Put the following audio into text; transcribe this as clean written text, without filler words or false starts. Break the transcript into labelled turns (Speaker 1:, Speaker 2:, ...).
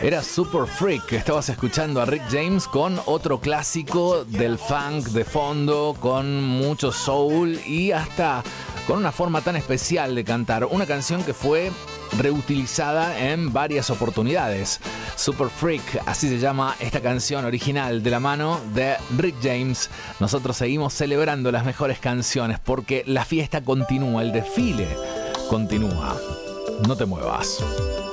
Speaker 1: Era Super Freak. Estabas escuchando a Rick James con otro clásico del funk de fondo, con mucho soul y hasta con una forma tan especial de cantar. Una canción que fue reutilizada en varias oportunidades. Super Freak, así se llama esta canción original de la mano de Rick James. Nosotros seguimos celebrando las mejores canciones porque la fiesta continúa, el desfile continúa. No te muevas.